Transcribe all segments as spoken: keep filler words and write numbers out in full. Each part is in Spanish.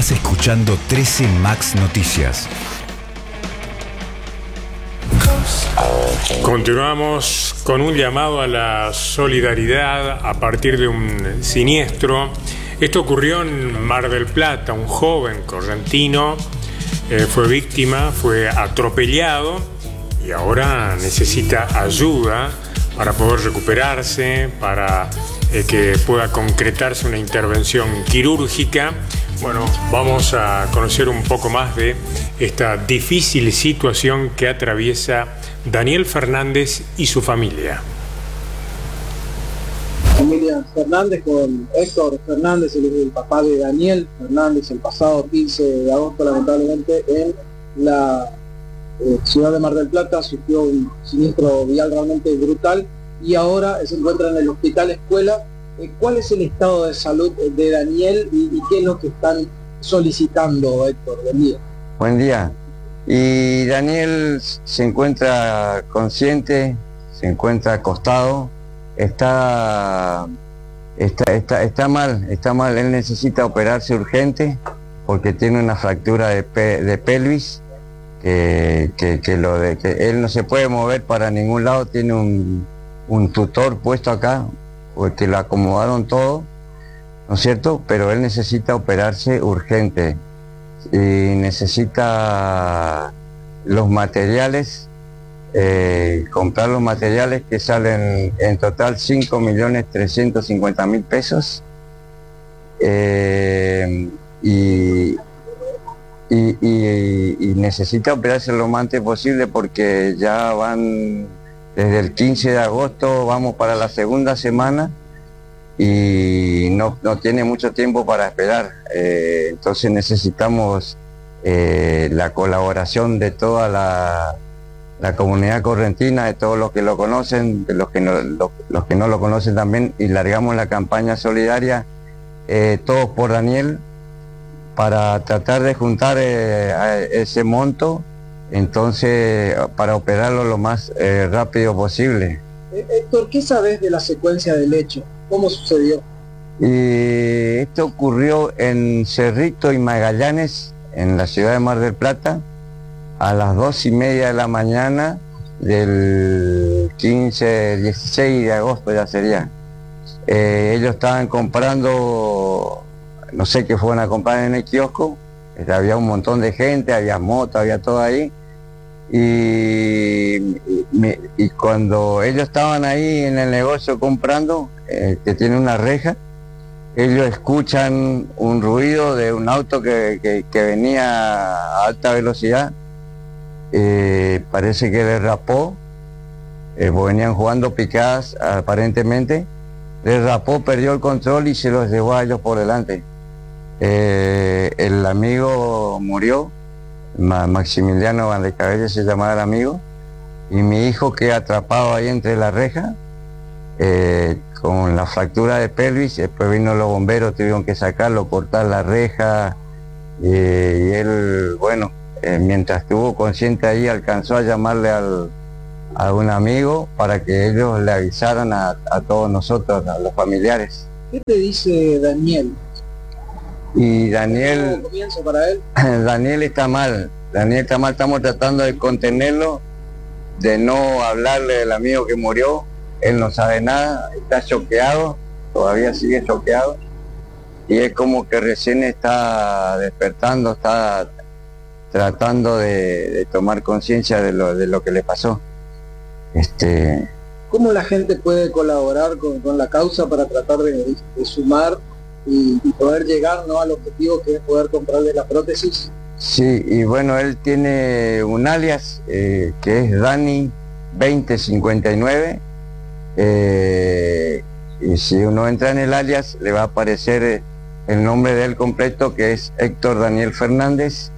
Estás escuchando trece Max Noticias. Continuamos con un llamado a la solidaridad a partir de un siniestro. Esto ocurrió en Mar del Plata. Un joven correntino eh, fue víctima, fue atropellado y ahora necesita ayuda para poder recuperarse, para eh, que pueda concretarse una intervención quirúrgica. Bueno, vamos a conocer un poco más de esta difícil situación que atraviesa Daniel Fernández y su familia. Familia Fernández con Héctor Fernández, el, el papá de Daniel Fernández, el pasado quince de agosto, lamentablemente, en la eh, ciudad de Mar del Plata sufrió un siniestro vial realmente brutal y ahora se encuentra en el hospital escuela. Eh, ¿Cuál es el estado de salud de Daniel y, y qué es lo que están solicitando, Héctor? Buen día. Buen día. Y Daniel se encuentra consciente, se encuentra acostado, está, está, está, está mal, está mal, él necesita operarse urgente porque tiene una fractura de, pe, de pelvis, que, que, que, lo de, que él no se puede mover para ningún lado, tiene un, un tutor puesto acá, porque lo acomodaron todo, ¿no es cierto? Pero él necesita operarse urgente. Y necesita los materiales, eh, comprar los materiales que salen en total cinco millones trescientos cincuenta mil pesos, eh, y, y, y, y necesita operarse lo más antes posible porque ya van desde el quince de agosto, vamos para la segunda semana y no, no tiene mucho tiempo para esperar, eh, entonces necesitamos eh, la colaboración de toda la, la comunidad correntina, de todos los que lo conocen, de los que no, los, los que no lo conocen también, y largamos la campaña solidaria eh, Todos por Daniel para tratar de juntar eh, ese monto, entonces para operarlo lo más eh, rápido posible. Héctor, ¿qué sabes de la secuencia del hecho? ¿Cómo sucedió? Y esto ocurrió en Cerrito y Magallanes, en la ciudad de Mar del Plata, a las dos y media de la mañana del quince, dieciséis de agosto ya sería. Eh, ellos estaban comprando, no sé qué fueron a comprar en el kiosco, había un montón de gente, había moto, había todo ahí. Y, y, y cuando ellos estaban ahí en el negocio comprando, eh, que tiene una reja, ellos escuchan un ruido de un auto que, que, que venía a alta velocidad, eh, parece que le rapó, eh, venían jugando picadas aparentemente, le rapó, perdió el control y se los llevó a ellos por delante. Eh, el amigo murió, Maximiliano Van de Cabello se llamaba el amigo, y mi hijo quedó atrapado ahí entre la reja eh, con la fractura de pelvis. Después vino los bomberos, tuvieron que sacarlo, cortar la reja, eh, y él, bueno, eh, mientras estuvo consciente ahí alcanzó a llamarle al, a un amigo para que ellos le avisaran a, a todos nosotros, a los familiares. ¿Qué te dice Daniel? Y Daniel, ¿Cómo comienzo para él? Daniel está mal, Daniel está mal, estamos tratando de contenerlo, de no hablarle del amigo que murió, él no sabe nada, está choqueado, todavía sigue choqueado, y es como que recién está despertando, está tratando de, de tomar conciencia de lo, de lo que le pasó. Este... ¿Cómo la gente puede colaborar con, con la causa para tratar de, de sumar Y, y poder llegar, ¿no?, al objetivo que es poder comprarle la prótesis? Sí, y bueno, él tiene un alias eh, que es Dani veinte cincuenta y nueve, eh, y si uno entra en el alias le va a aparecer el nombre de él completo, que es Héctor Daniel Fernández,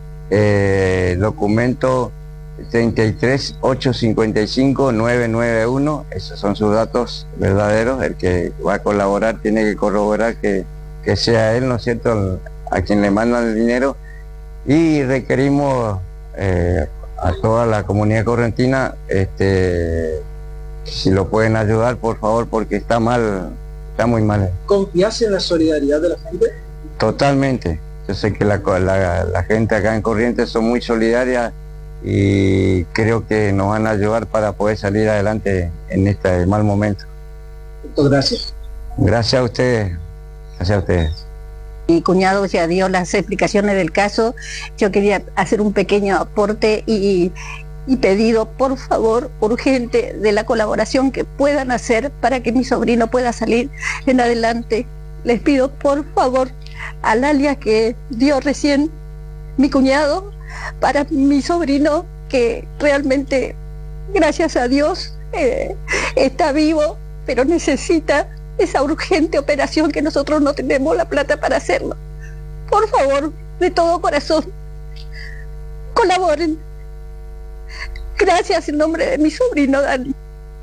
eh, documento treinta y tres ochocientos cincuenta y cinco nueve nueve uno, esos son sus datos verdaderos. El que va a colaborar tiene que corroborar que, que sea él, ¿no es cierto?, a quien le mandan el dinero, y requerimos eh, a toda la comunidad correntina, este, si lo pueden ayudar, por favor, porque está mal, está muy mal. ¿Confías en la solidaridad de la gente? Totalmente, Yo sé que la, la, la gente acá en Corrientes son muy solidarias y creo que nos van a ayudar para poder salir adelante en este mal momento. Muchas gracias. Gracias a ustedes. Gracias a ustedes. Mi cuñado ya dio las explicaciones del caso. Yo quería hacer un pequeño aporte y, y pedido, por favor, urgente, de la colaboración que puedan hacer para que mi sobrino pueda salir en adelante. Les pido, por favor, al alias que dio recién mi cuñado, para mi sobrino, que realmente, gracias a Dios, eh, está vivo, pero necesita esa urgente operación que nosotros no tenemos la plata para hacerlo. Por favor, de todo corazón, colaboren. Gracias en nombre de mi sobrino Dani.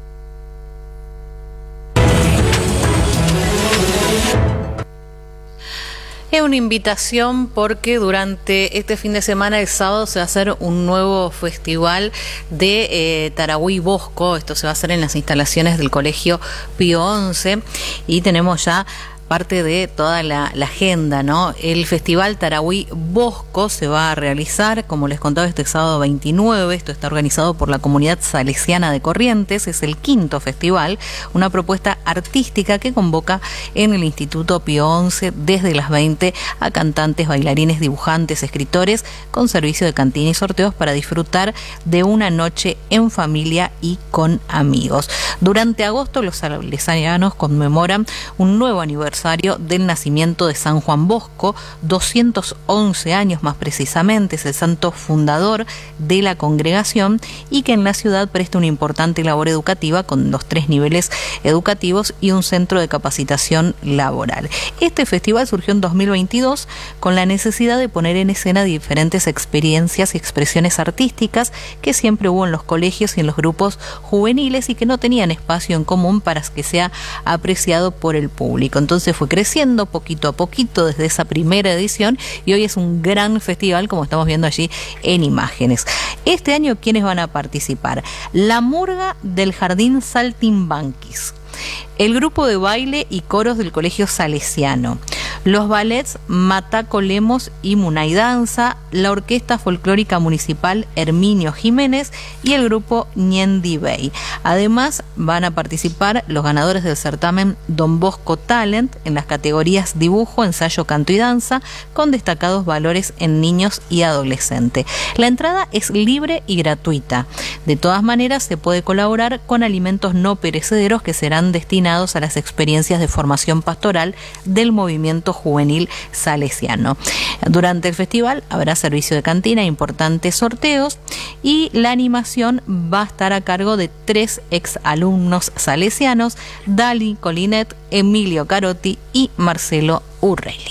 Es una invitación porque durante este fin de semana, el sábado, se va a hacer un nuevo festival de eh, Tarahui Bosco. Esto se va a hacer en las instalaciones del Colegio Pío once y tenemos ya parte de toda la, la agenda, ¿no? El Festival Tarahui Bosco se va a realizar, como les contaba, este sábado veintinueve. Esto está organizado por la comunidad salesiana de Corrientes. Es el quinto festival, una propuesta artística que convoca en el Instituto Pío once desde las veinte a cantantes, bailarines, dibujantes, escritores, con servicio de cantina y sorteos para disfrutar de una noche en familia y con amigos. Durante agosto, los salesianos conmemoran un nuevo aniversario del nacimiento de San Juan Bosco, doscientos once años más precisamente. Es el santo fundador de la congregación y que en la ciudad presta una importante labor educativa con los tres niveles educativos y un centro de capacitación laboral. Este festival surgió en dos mil veintidós con la necesidad de poner en escena diferentes experiencias y expresiones artísticas que siempre hubo en los colegios y en los grupos juveniles y que no tenían espacio en común para que sea apreciado por el público. Entonces fue creciendo poquito a poquito desde esa primera edición y hoy es un gran festival, como estamos viendo allí en imágenes. Este año, ¿quiénes van a participar? La Murga del Jardín Saltimbanquis, el grupo de baile y coros del Colegio Salesiano, los ballets Mataco Lemos y Munay Danza, la Orquesta Folclórica Municipal Herminio Jiménez y el grupo Ñendi Bey. Además, van a participar los ganadores del certamen Don Bosco Talent en las categorías dibujo, ensayo, canto y danza, con destacados valores en niños y adolescentes. La entrada es libre y gratuita. De todas maneras, se puede colaborar con alimentos no perecederos que serán destinados a las experiencias de formación pastoral del movimiento juvenil salesiano. Durante el festival habrá servicio de cantina, importantes sorteos y la animación va a estar a cargo de tres exalumnos salesianos: Dali Colinet, Emilio Carotti y Marcelo Urrelli.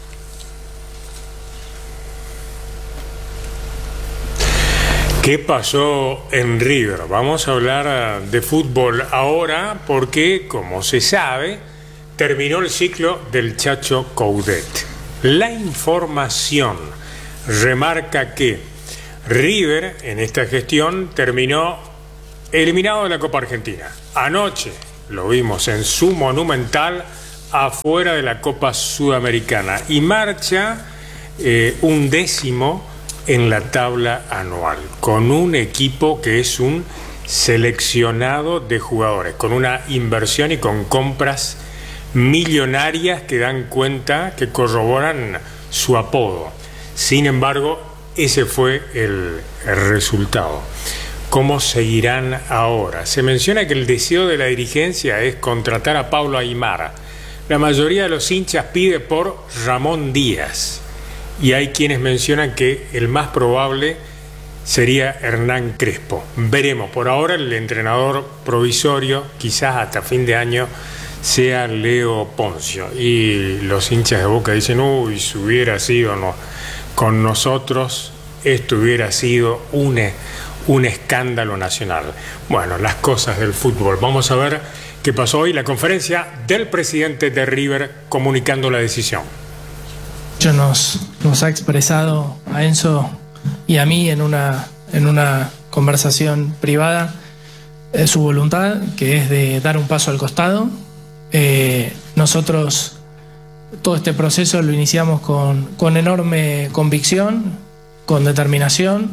¿Qué pasó en River? Vamos a hablar de fútbol ahora porque, como se sabe, terminó el ciclo del Chacho Coudet. La información remarca que River, en esta gestión, terminó eliminado de la Copa Argentina. Anoche lo vimos en su Monumental afuera de la Copa Sudamericana y marcha eh, un décimo en la tabla anual, con un equipo que es un seleccionado de jugadores, con una inversión y con compras millonarias que dan cuenta, que corroboran su apodo. Sin embargo, ese fue el, el resultado. ¿Cómo seguirán ahora? Se menciona que el deseo de la dirigencia es contratar a Pablo Aimar. La mayoría de los hinchas pide por Ramón Díaz. Y hay quienes mencionan que el más probable sería Hernán Crespo. Veremos. Por ahora el entrenador provisorio, quizás hasta fin de año, sea Leo Poncio. Y los hinchas de Boca dicen, uy, si hubiera sido no, con nosotros, esto hubiera sido un, un escándalo nacional. Bueno, las cosas del fútbol. Vamos a ver qué pasó hoy. La conferencia del presidente de River comunicando la decisión. Nos, nos ha expresado a Enzo y a mí en una, en una conversación privada eh, su voluntad, que es de dar un paso al costado. Eh, nosotros todo este proceso lo iniciamos con, con enorme convicción, con determinación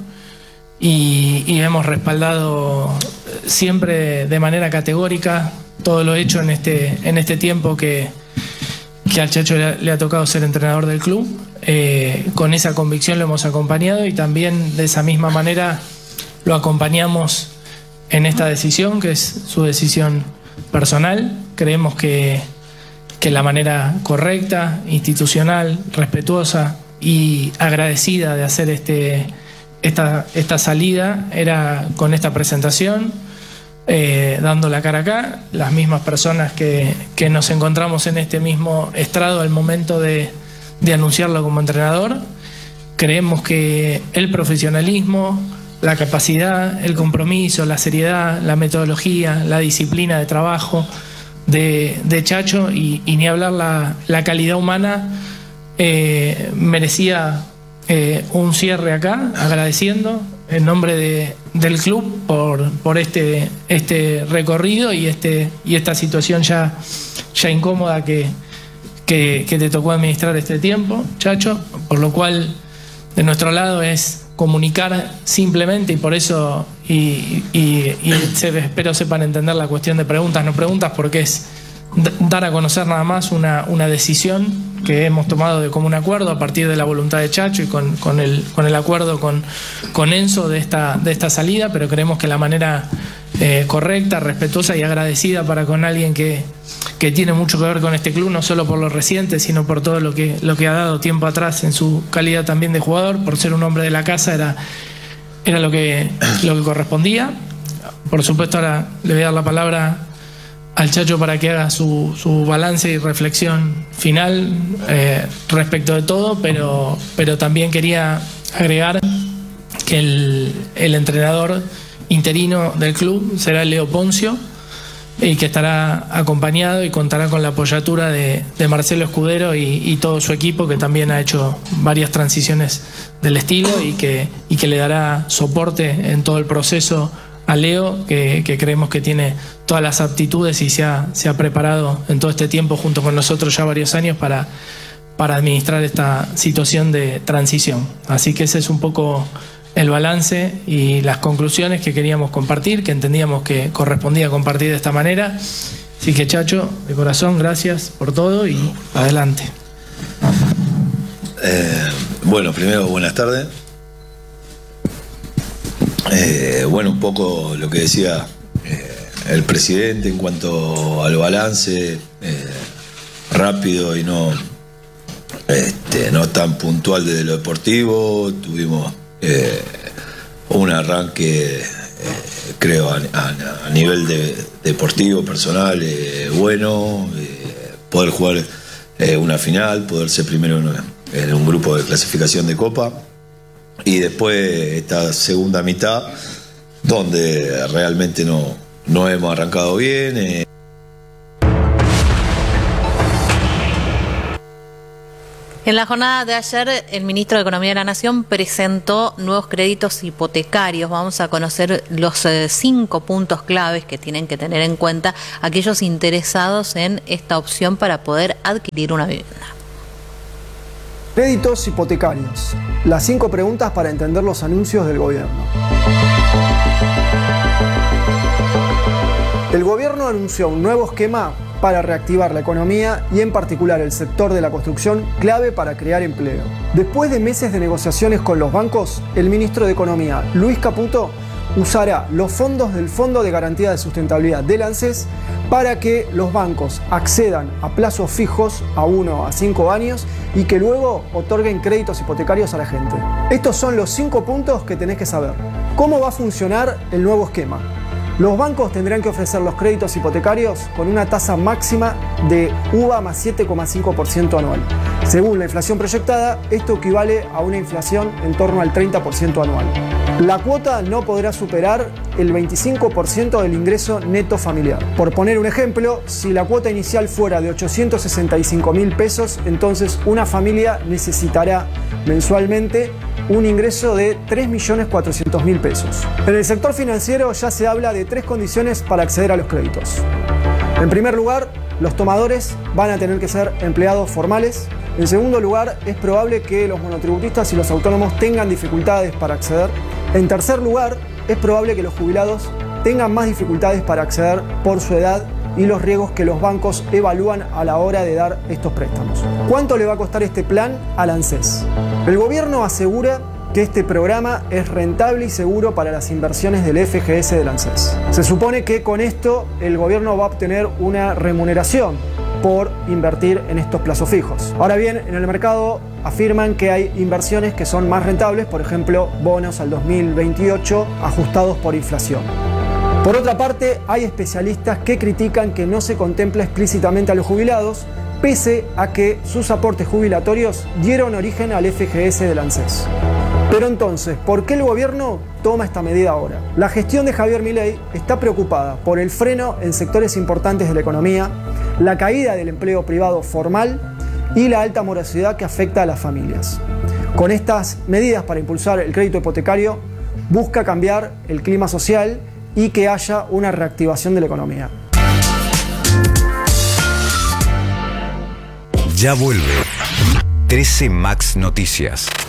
y, y hemos respaldado siempre de manera categórica todo lo hecho en este, en este tiempo que, que al Chacho le ha, le ha tocado ser entrenador del club. Eh, con esa convicción lo hemos acompañado y también de esa misma manera lo acompañamos en esta decisión, que es su decisión personal. Creemos que, que la manera correcta, institucional, respetuosa y agradecida de hacer este, esta, esta salida era con esta presentación, eh, dando la cara acá, las mismas personas que, que nos encontramos en este mismo estrado al momento de, de anunciarlo como entrenador. Creemos que el profesionalismo, la capacidad, el compromiso, la seriedad, la metodología, la disciplina de trabajo de, de Chacho y, y ni hablar la, la calidad humana eh, merecía eh, un cierre acá, agradeciendo en nombre de, del club por, por este, este recorrido y, este, y esta situación ya, ya incómoda que, que, que te tocó administrar este tiempo, Chacho, por lo cual de nuestro lado es comunicar simplemente y por eso y, y, y se, espero sepan entender la cuestión de preguntas no preguntas, porque es dar a conocer nada más una, una decisión que hemos tomado de común acuerdo a partir de la voluntad de Chacho y con, con, el, con el acuerdo con, con Enzo de esta, de esta salida, pero creemos que la manera eh, correcta, respetuosa y agradecida para con alguien que, que tiene mucho que ver con este club, no solo por lo reciente, sino por todo lo que, lo que ha dado tiempo atrás en su calidad también de jugador, por ser un hombre de la casa, era, era lo, que, lo que correspondía. Por supuesto, ahora le voy a dar la palabra al Chacho para que haga su, su balance y reflexión final eh, respecto de todo, pero, pero también quería agregar que el, el entrenador interino del club será Leo Poncio y que estará acompañado y contará con la apoyatura de, de Marcelo Escudero y, y todo su equipo, que también ha hecho varias transiciones del estilo y que, y que le dará soporte en todo el proceso a Leo, que, que creemos que tiene todas las aptitudes y se ha, se ha preparado en todo este tiempo junto con nosotros ya varios años para, para administrar esta situación de transición. Así que ese es un poco el balance y las conclusiones que queríamos compartir, que entendíamos que correspondía compartir de esta manera. Así que, Chacho, de corazón, gracias por todo y adelante. Eh, bueno, primero, buenas tardes. Eh, bueno, un poco lo que decía eh, el presidente en cuanto al balance, eh, rápido y no, este, no tan puntual desde lo deportivo. Tuvimos eh, un arranque, eh, creo, a, a, a nivel de, deportivo, personal, eh, bueno, eh, poder jugar eh, una final, poder ser primero en, en un grupo de clasificación de Copa. Y después esta segunda mitad, donde realmente no, no hemos arrancado bien. Eh. En la jornada de ayer, el ministro de Economía de la Nación presentó nuevos créditos hipotecarios. Vamos a conocer los eh, cinco puntos claves que tienen que tener en cuenta aquellos interesados en esta opción para poder adquirir una vivienda. Créditos hipotecarios. Las cinco preguntas para entender los anuncios del gobierno. El gobierno anunció un nuevo esquema para reactivar la economía y en particular el sector de la construcción, clave para crear empleo. Después de meses de negociaciones con los bancos, el ministro de Economía, Luis Caputo, usará los fondos del Fondo de Garantía de Sustentabilidad del ANSES para que los bancos accedan a plazos fijos a uno a cinco años y que luego otorguen créditos hipotecarios a la gente. Estos son los cinco puntos que tenés que saber. ¿Cómo va a funcionar el nuevo esquema? Los bancos tendrán que ofrecer los créditos hipotecarios con una tasa máxima de U V A más siete coma cinco por ciento anual. Según la inflación proyectada, esto equivale a una inflación en torno al treinta por ciento anual. La cuota no podrá superar el veinticinco por ciento del ingreso neto familiar. Por poner un ejemplo, si la cuota inicial fuera de ochocientos sesenta y cinco mil pesos, entonces una familia necesitará mensualmente un ingreso de tres millones cuatrocientos mil pesos. En el sector financiero ya se habla de tres condiciones para acceder a los créditos. En primer lugar, los tomadores van a tener que ser empleados formales. En segundo lugar, es probable que los monotributistas y los autónomos tengan dificultades para acceder. En tercer lugar, es probable que los jubilados tengan más dificultades para acceder por su edad y los riesgos que los bancos evalúan a la hora de dar estos préstamos. ¿Cuánto le va a costar este plan al ANSES? El gobierno asegura que este programa es rentable y seguro para las inversiones del F G S del ANSES. Se supone que con esto el gobierno va a obtener una remuneración por invertir en estos plazos fijos. Ahora bien, en el mercado afirman que hay inversiones que son más rentables, por ejemplo, bonos al dos mil veintiocho ajustados por inflación. Por otra parte, hay especialistas que critican que no se contempla explícitamente a los jubilados, pese a que sus aportes jubilatorios dieron origen al F G S del ANSES. Pero entonces, ¿por qué el gobierno toma esta medida ahora? La gestión de Javier Milei está preocupada por el freno en sectores importantes de la economía, la caída del empleo privado formal y la alta morosidad que afecta a las familias. Con estas medidas para impulsar el crédito hipotecario, busca cambiar el clima social y que haya una reactivación de la economía. Ya vuelve trece Max Noticias.